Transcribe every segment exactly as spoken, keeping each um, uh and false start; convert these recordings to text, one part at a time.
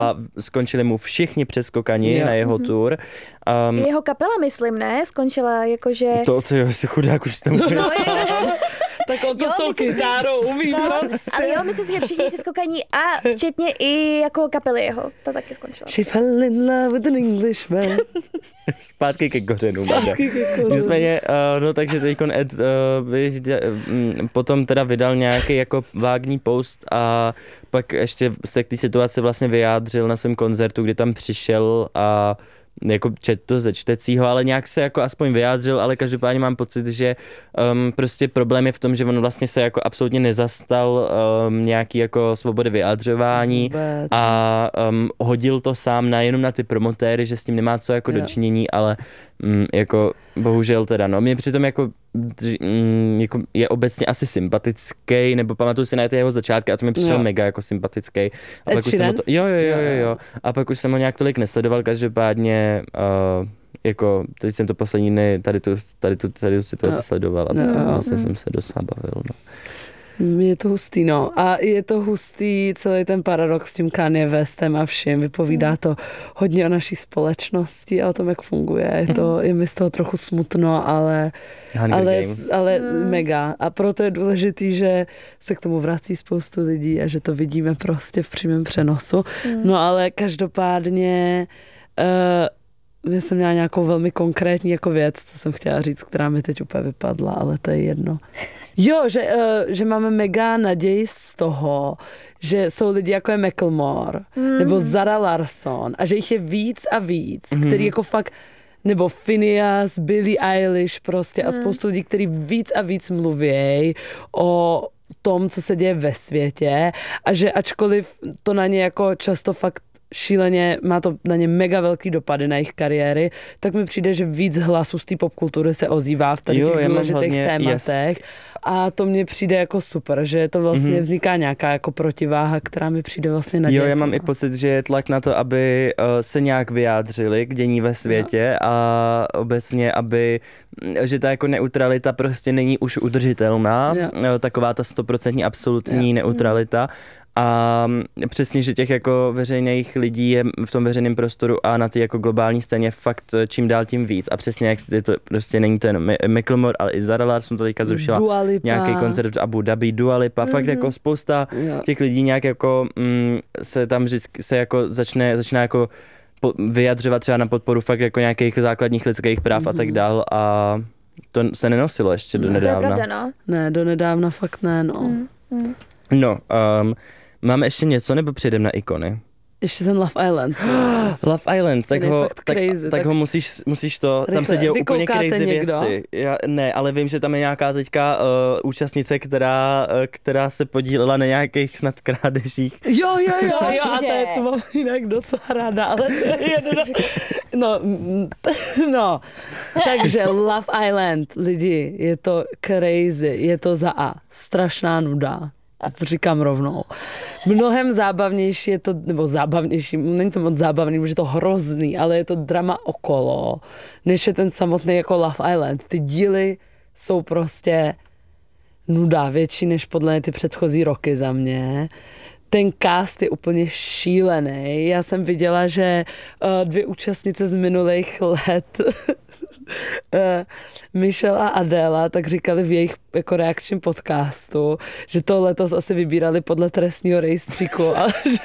a skončili mu všichni přeskokani Jo. na jeho Mhm. tour. Um, Jeho kapela, myslím, ne? Skončila jakože... to, to jo, si chudák už tam úplně sám. Tak on to Jo, s tou myslím si- kytárou umí No, prostě. ale jo, myslím si, že všichni přeskokaní a včetně i jako kapely jeho. To taky skončilo. She fell in love with an Englishman. Zpátky ke kořenům. Zpátky ke kořenům. Nicméně, uh, no takže teďkon Ed uh, vyjde, um, potom teda vydal nějaký jako vágní post a pak ještě se k té situaci vlastně vyjádřil na svém koncertu, kdy tam přišel a jako čet to ze čtecího, ale nějak se jako aspoň vyjádřil, ale každopádně mám pocit, že um, prostě problém je v tom, že on vlastně se jako absolutně nezastal um, nějaký jako svobody vyjádřování Vůbec. a um, hodil to sám na jenom na ty promotéry, že s tím nemá co jako Jo. dočinění, ale um, jako bohužel teda, no mě přitom jako, um, jako je obecně asi sympatický, nebo pamatuju si na ty jeho začátky a to mi přišel Jo. mega jako sympatický. A Ed pak už jsem Sheeran? ho to, jo, jo, jo, Jo, jo, jo. jo. A pak už jsem ho nějak tolik nesledoval, každopádně uh, jako teď jsem to poslední dny tady tu, tady tu, tady tu situaci Jo. sledoval a Jo, tak jo. vlastně jsem se dost nabavil, no. Je to hustý, no. A je to hustý celý ten paradox s tím Kanye Westem a vším. Vypovídá to hodně o naší společnosti a o tom, jak funguje. Je, to, je mi z toho trochu smutno, ale, Hunger ale, Games. ale Mm. mega. A proto je důležitý, že se k tomu vrací spoustu lidí a že to vidíme prostě v přímém přenosu. Mm. No ale každopádně uh, já jsem měla nějakou velmi konkrétní jako věc, co jsem chtěla říct, která mi teď úplně vypadla, ale to je jedno. Jo, že, uh, že máme mega naději z toho, že jsou lidi jako je Macklemore Mm. nebo Zara Larsson a že jich je víc a víc, Mhm. který jako fakt nebo Phineas, Billie Eilish prostě a Mm. spoustu lidí, kteří víc a víc mluví o tom, co se děje ve světě a že ačkoliv to na ně jako často fakt šíleně, má to na ně mega velký dopady na jejich kariéry, tak mi přijde, že víc hlasů z té popkultury se ozývá v tady Jo, těch já mám důležitých hlavně- tématech. Yes. A to mně přijde jako super, že to vlastně Mhm. vzniká nějaká jako protiváha, která mi přijde vlastně na Jo, já mám i pocit, že je tlak na to, aby uh, se nějak vyjádřili k dění ve světě no. a obecně, aby, že ta jako neutralita prostě není už udržitelná, Jo. uh, taková ta stoprocentní absolutní Jo. neutralita. A přesně, že těch jako veřejných lidí je v tom veřejném prostoru a na té jako globální scéně fakt čím dál tím víc. A přesně jak si to prostě není to jenom Macklemore, ale i Zara Larsson to teďka zrušila. Dua Lipa. Nějaký koncert v Abu Dhabi, Dua Lipa, mm-hmm. fakt jako spousta Jo. těch lidí nějak jako mm, se tam vždycky se jako začne, začíná jako po, vyjadřovat třeba na podporu fakt jako nějakých základních lidských práv mm-hmm. a tak dál a to se nenosilo ještě do To je nedávna. pravda, no. Ne, do nedávna fakt ne, no. Mm. Mm. No, um, máme ještě něco, nebo přejdeme na ikony? Ještě ten Love Island. Love Island, tak je ho, fakt tak, crazy, tak tak ho musíš, musíš to, tam se rychle. dějou úplně Vykoukáte crazy někdo? věci. Já, ne, ale vím, že tam je nějaká teďka uh, účastnice, která, uh, která se podílela na nějakých snad krádežích. Jo, jo, jo, Cože? jo, a to je to mám jinak docela ráda, ale to je jedno. No, mm, no, takže Love Island, lidi, je to crazy, je to za A, strašná nuda. A to říkám rovnou. Mnohem zábavnější je to, nebo zábavnější, není to moc zábavný, protože je to hrozný, ale je to drama okolo, než je ten samotný jako Love Island. Ty díly jsou prostě nuda, větší než podle mě ty předchozí roky za mě. Ten cast je úplně šílený. Já jsem viděla, že uh, dvě účastnice z minulých let uh, Michelle a Adela tak říkali v jejich jako reakčním podcastu, že to letos asi vybírali podle trestního rejstříku, ale že,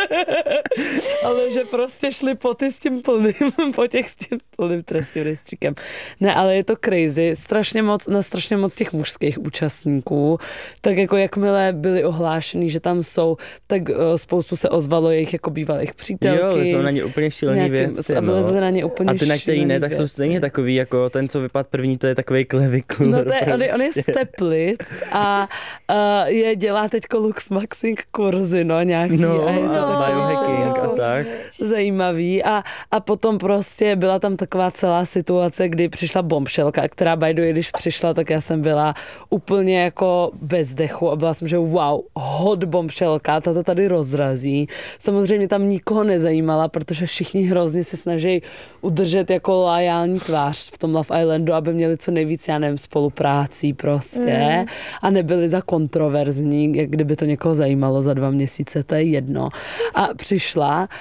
ale že prostě šli po ty s tím plným, po těch s tím plným trestním rejstříkem. Ne, ale je to crazy, strašně moc, na strašně moc těch mužských účastníků, tak jako jakmile byli ohlášení, že tam jsou, tak uh, spoustu se ozvalo jejich jako bývalých přítelky. Jo, jsou na ně úplně šílený věci. A vylezly na ně úplně A ty, na který ne, tak jsou věci. stejně takový, jako ten, co vypadl první, to je takovej kleviklur. No to je, on, je, on je z Teplic a uh, je, dělá teďko Lux Maxing kurzy, no nějaký. No, a je to a taky biohacking jako a tak. zajímavý. A, a potom prostě byla tam taková celá situace, kdy přišla bombšelka, která by the way, když přišla, tak já jsem byla úplně jako bez dechu a byla jsem, že wow, hot bombšelka, ta to tady rozrazí. Samozřejmě tam nikoho nezajímala, protože všichni hrozně se snaží udržet jako loajální tvář v tom Love Islandu, aby měli co nejvíc, já nevím, spoluprácí prostě mm. a nebyli za kontroverzní, jak kdyby to někoho zajímalo za dva měsíce, to je jedno. A přišla